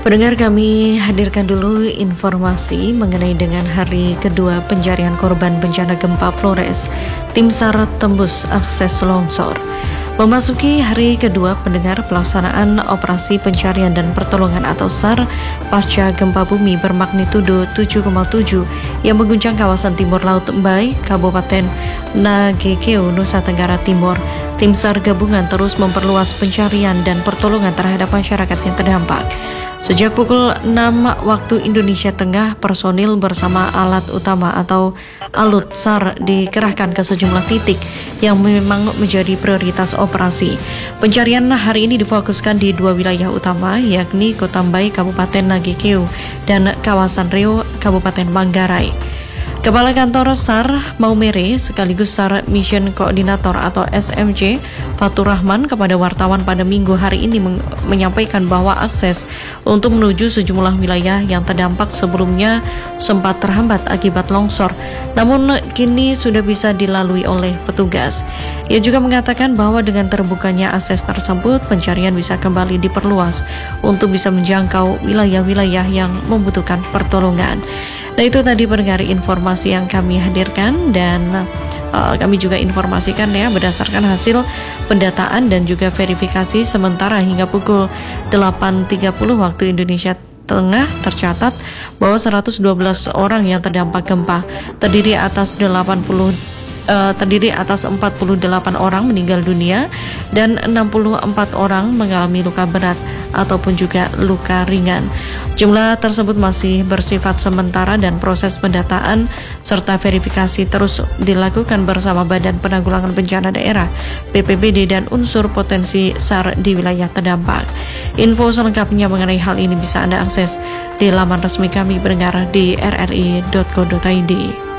Pendengar, kami hadirkan dulu informasi mengenai dengan hari kedua pencarian korban bencana gempa Flores. Tim SAR tembus akses longsor. Memasuki hari kedua pendengar pelaksanaan operasi pencarian dan pertolongan atau SAR pasca gempa bumi bermagnitudo 7,7 yang mengguncang kawasan timur laut Mbai, Kabupaten Nagekeo, Nusa Tenggara Timur. Tim SAR gabungan terus memperluas pencarian dan pertolongan terhadap masyarakat yang terdampak. Sejak pukul 6 waktu Indonesia Tengah, personil bersama alat utama atau alut SAR dikerahkan ke sejumlah titik yang memang menjadi prioritas operasi. Pencarian hari ini difokuskan di dua wilayah utama, yakni Kota Mbai, Kabupaten Nagekeo, dan kawasan Reo, Kabupaten Manggarai. Kepala Kantor SAR Maumere sekaligus SAR Mission Coordinator atau SMC Fatur Rahman kepada wartawan pada Minggu hari ini menyampaikan bahwa akses untuk menuju sejumlah wilayah yang terdampak sebelumnya sempat terhambat akibat longsor, namun kini sudah bisa dilalui oleh petugas. Ia juga mengatakan bahwa dengan terbukanya akses tersebut, pencarian bisa kembali diperluas untuk bisa menjangkau wilayah-wilayah yang membutuhkan pertolongan. Nah, itu tadi pendengar informasi yang kami hadirkan, dan kami juga informasikan ya berdasarkan hasil pendataan dan juga verifikasi sementara hingga pukul 8.30 waktu Indonesia Tengah tercatat bahwa 112 orang yang terdampak gempa terdiri atas 48 orang meninggal dunia dan 64 orang mengalami luka berat ataupun juga luka ringan. Jumlah tersebut masih bersifat sementara dan proses pendataan serta verifikasi terus dilakukan bersama Badan Penanggulangan Bencana Daerah BPBD dan unsur potensi SAR di wilayah terdampak. Info selengkapnya mengenai hal ini bisa Anda akses di laman resmi kami pendengar di rri.co.id.